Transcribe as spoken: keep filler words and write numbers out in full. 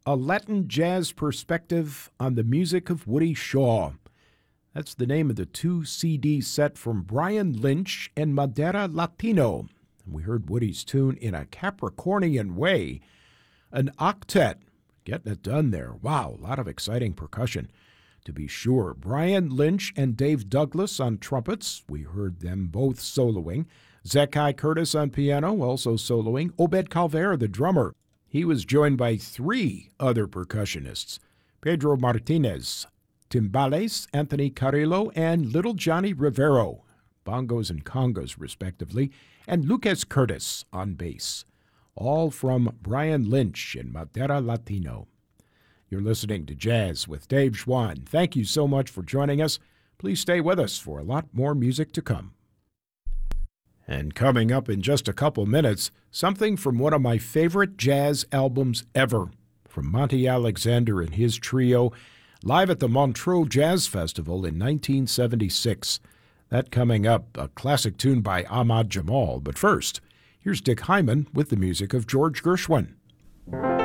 A Latin Jazz Perspective on the Music of Woody Shaw. That's the name of the two C D set from Brian Lynch and Madera Latino. And we heard Woody's tune in a Capricornian way. An octet. Getting it done there. Wow, a lot of exciting percussion, to be sure. Brian Lynch and Dave Douglas on trumpets. We heard them both soloing. Zekai Curtis on piano, also soloing. Obed Calver, the drummer. He was joined by three other percussionists. Pedro Martinez, timbales, Anthony Carrillo, and Little Johnny Rivero, bongos and congas respectively, and Lucas Curtis on bass. All from Brian Lynch and Madera Latino. You're listening to Jazz with Dave Schwann. Thank you so much for joining us. Please stay with us for a lot more music to come. And coming up in just a couple minutes, something from one of my favorite jazz albums ever, from Monty Alexander and his trio, live at the Montreux Jazz Festival in nineteen seventy-six. That coming up, a classic tune by Ahmad Jamal. But first, here's Dick Hyman with the music of George Gershwin.